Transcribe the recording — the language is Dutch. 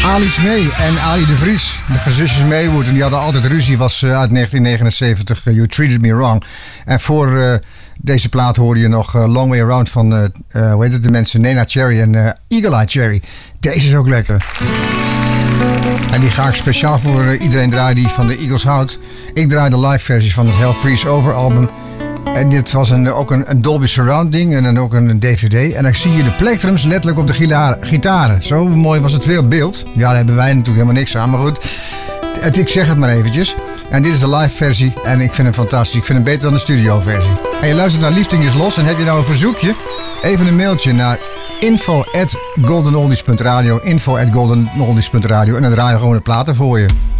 Ali Smee en Ali de Vries, de gezusjes Maywood. En die hadden altijd ruzie, was uit 1979, You Treated Me Wrong. En voor deze plaat hoorde je nog Long Way Around van hoe heet het, de mensen Nena Cherry en Eagle Eye Cherry. Deze is ook lekker. En die ga ik speciaal voor iedereen draaien die van de Eagles houdt. Ik draai de live versie van het Hell Freeze Over album. En dit was ook een Dolby Surround ding en dan ook een DVD. En dan zie je de plectrums letterlijk op de gitaren. Zo mooi was het beeld. Ja, daar hebben wij natuurlijk helemaal niks aan, maar goed. Ik zeg het maar eventjes. En dit is de live versie en ik vind hem fantastisch. Ik vind hem beter dan de studio versie. En je luistert naar Liefding is Los en heb je nou een verzoekje? Even een mailtje naar info@goldenoldies.radio, info@goldenoldies.radio en dan draaien we gewoon de platen voor je.